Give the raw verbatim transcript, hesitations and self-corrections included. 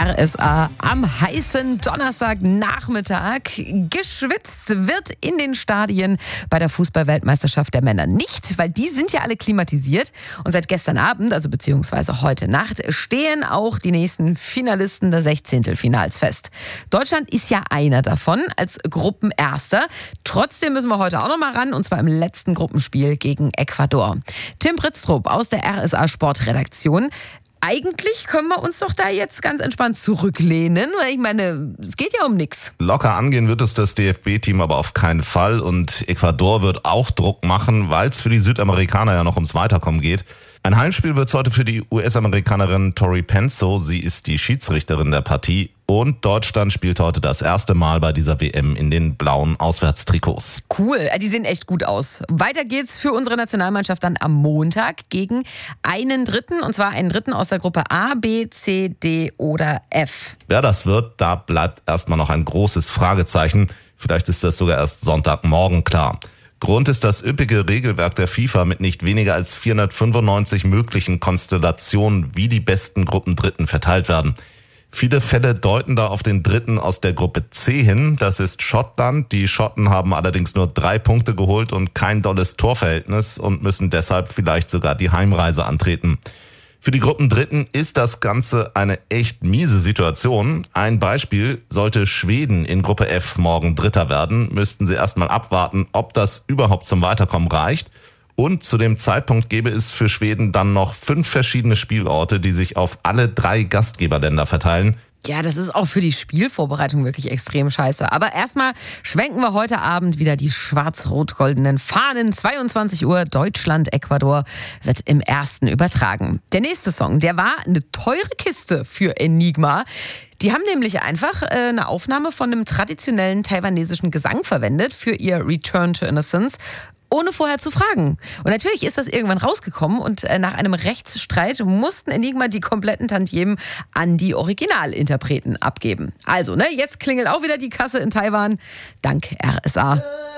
R S A am heißen Donnerstagnachmittag. Geschwitzt wird in den Stadien bei der Fußball-Weltmeisterschaft der Männer nicht, weil die sind ja alle klimatisiert. Und seit gestern Abend, also beziehungsweise heute Nacht, stehen auch die nächsten Finalisten der Sechzehntelfinals fest. Deutschland ist ja einer davon als Gruppenerster. Trotzdem müssen wir heute auch noch mal ran, und zwar im letzten Gruppenspiel gegen Ecuador. Tim Britztrup aus der R S A Sportredaktion. Eigentlich können wir uns doch da jetzt ganz entspannt zurücklehnen, weil ich meine, es geht ja um nichts. Locker angehen wird es das D F B-Team aber auf keinen Fall, und Ecuador wird auch Druck machen, weil es für die Südamerikaner ja noch ums Weiterkommen geht. Ein Heimspiel wird es heute für die U S-Amerikanerin Tori Penso, sie ist die Schiedsrichterin der Partie, und Deutschland spielt heute das erste Mal bei dieser W M in den blauen Auswärtstrikots. Cool, die sehen echt gut aus. Weiter geht's für unsere Nationalmannschaft dann am Montag gegen einen Dritten, und zwar einen Dritten aus der Gruppe A, B, C, D oder F. Wer das wird, da bleibt erstmal noch ein großes Fragezeichen. Vielleicht ist das sogar erst Sonntagmorgen klar. Grund ist das üppige Regelwerk der FIFA mit nicht weniger als vierhundertfünfundneunzig möglichen Konstellationen, wie die besten Gruppendritten verteilt werden. Viele Fälle deuten da auf den Dritten aus der Gruppe C hin. Das ist Schottland. Die Schotten haben allerdings nur drei Punkte geholt und kein dolles Torverhältnis und müssen deshalb vielleicht sogar die Heimreise antreten. Für die Gruppendritten ist das Ganze eine echt miese Situation. Ein Beispiel: Sollte Schweden in Gruppe F morgen Dritter werden, müssten sie erstmal abwarten, ob das überhaupt zum Weiterkommen reicht. Und zu dem Zeitpunkt gäbe es für Schweden dann noch fünf verschiedene Spielorte, die sich auf alle drei Gastgeberländer verteilen. Ja, das ist auch für die Spielvorbereitung wirklich extrem scheiße. Aber erstmal schwenken wir heute Abend wieder die schwarz-rot-goldenen Fahnen. zweiundzwanzig Uhr, Deutschland, Ecuador wird im ersten übertragen. Der nächste Song, der war eine teure Kiste für Enigma. Die haben nämlich einfach äh, eine Aufnahme von einem traditionellen taiwanesischen Gesang verwendet für ihr Return to Innocence, ohne vorher zu fragen. Und natürlich ist das irgendwann rausgekommen, und äh, nach einem Rechtsstreit mussten Enigma die kompletten Tantiemen an die Originalinterpreten abgeben. Also, ne, jetzt klingelt auch wieder die Kasse in Taiwan. Dank R S A.